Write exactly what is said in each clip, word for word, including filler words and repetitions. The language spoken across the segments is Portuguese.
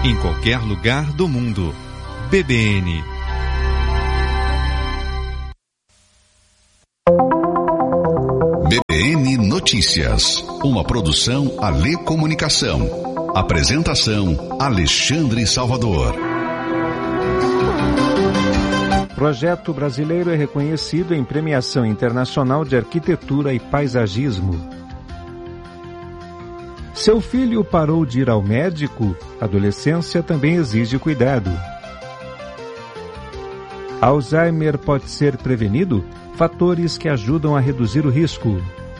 em qualquer lugar do mundo. B B N. B B N Notícias, uma produção Alê Comunicação. Apresentação Alexandre Salvador. Projeto brasileiro é reconhecido em premiação internacional de arquitetura e paisagismo. Seu filho parou de ir ao médico? Adolescência também exige cuidado. Alzheimer pode ser prevenido? Fatores que ajudam a reduzir o risco.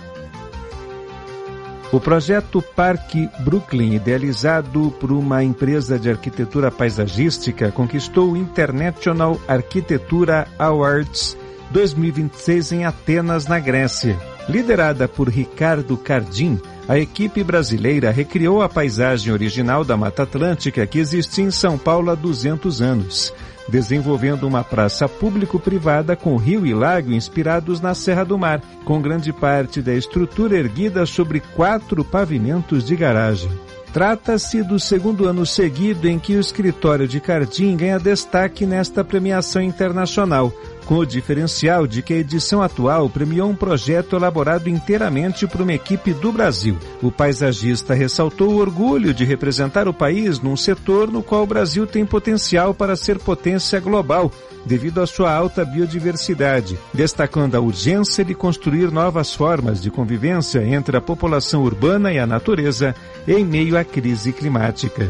O projeto Parque Brooklyn, idealizado por uma empresa de arquitetura paisagística, conquistou o International Architecture Awards dois mil e vinte e seis em Atenas, na Grécia. Liderada por Ricardo Cardim, a equipe brasileira recriou a paisagem original da Mata Atlântica que existia em São Paulo há duzentos anos, desenvolvendo uma praça público-privada com rio e lago inspirados na Serra do Mar, com grande parte da estrutura erguida sobre quatro pavimentos de garagem. Trata-se do segundo ano seguido em que o escritório de Cardim ganha destaque nesta premiação internacional, com o diferencial de que a edição atual premiou um projeto elaborado inteiramente por uma equipe do Brasil. O paisagista ressaltou o orgulho de representar o país num setor no qual o Brasil tem potencial para ser potência global, devido à sua alta biodiversidade, destacando a urgência de construir novas formas de convivência entre a população urbana e a natureza em meio à crise climática.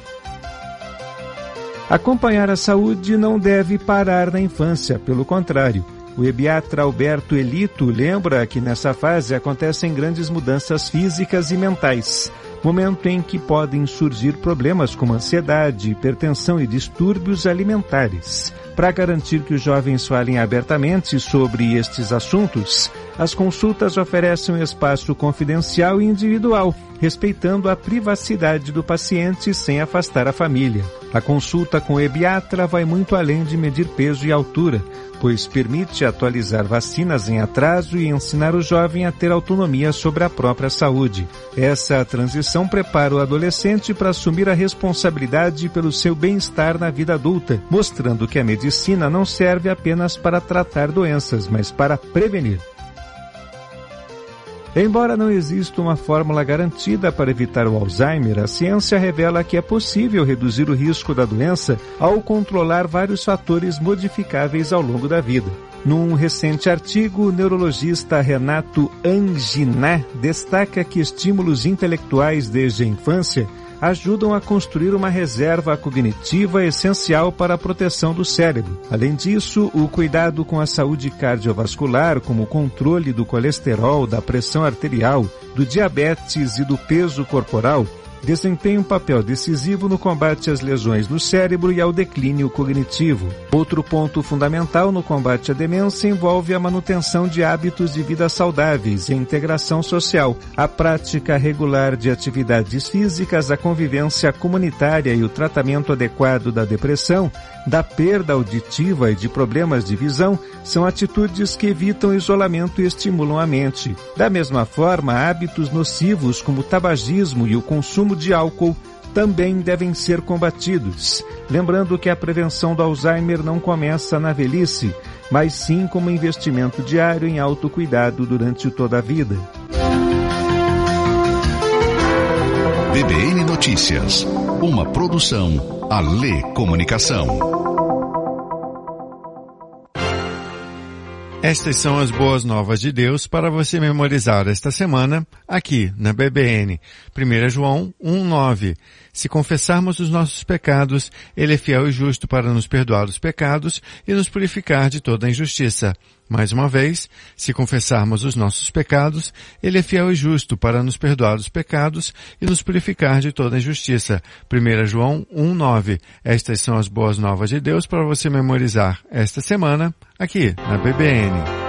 Acompanhar a saúde não deve parar na infância, pelo contrário. O ebiatra Alberto Elito lembra que nessa fase acontecem grandes mudanças físicas e mentais, momento em que podem surgir problemas como ansiedade, hipertensão e distúrbios alimentares. Para garantir que os jovens falem abertamente sobre estes assuntos, as consultas oferecem um espaço confidencial e individual, respeitando a privacidade do paciente sem afastar a família. A consulta com o ebiatra vai muito além de medir peso e altura, pois permite atualizar vacinas em atraso e ensinar o jovem a ter autonomia sobre a própria saúde. Essa transição prepara o adolescente para assumir a responsabilidade pelo seu bem-estar na vida adulta, mostrando que a medicina não serve apenas para tratar doenças, mas para prevenir. Embora não exista uma fórmula garantida para evitar o Alzheimer, a ciência revela que é possível reduzir o risco da doença ao controlar vários fatores modificáveis ao longo da vida. Num recente artigo, o neurologista Renato Anginá destaca que estímulos intelectuais desde a infância ajudam a construir uma reserva cognitiva essencial para a proteção do cérebro. Além disso, o cuidado com a saúde cardiovascular, como o controle do colesterol, da pressão arterial, do diabetes e do peso corporal, desempenha um papel decisivo no combate às lesões no cérebro e ao declínio cognitivo. Outro ponto fundamental no combate à demência envolve a manutenção de hábitos de vida saudáveis e a integração social, a prática regular de atividades físicas, a convivência comunitária e o tratamento adequado da depressão, da perda auditiva e de problemas de visão são atitudes que evitam o isolamento e estimulam a mente. Da mesma forma, hábitos nocivos como o tabagismo e o consumo de álcool também devem ser combatidos, lembrando que a prevenção do Alzheimer não começa na velhice, mas sim como investimento diário em autocuidado durante toda a vida. B B N Notícias, uma produção Alê Comunicação. Estas são as boas novas de Deus para você memorizar esta semana aqui na B B N. primeiro João um, nove. Se confessarmos os nossos pecados, Ele é fiel e justo para nos perdoar os pecados e nos purificar de toda a injustiça. Mais uma vez, se confessarmos os nossos pecados, Ele é fiel e justo para nos perdoar os pecados e nos purificar de toda a injustiça. primeiro João um, nove. Estas são as boas novas de Deus para você memorizar esta semana aqui na B B N.